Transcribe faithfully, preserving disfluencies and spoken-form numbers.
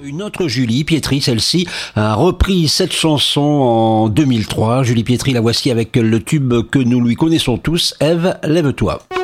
Une autre Julie Pietri, celle-ci, a repris cette chanson en deux mille trois. Julie Pietri, la voici avec le tube que nous lui connaissons tous, Ève, lève-toi.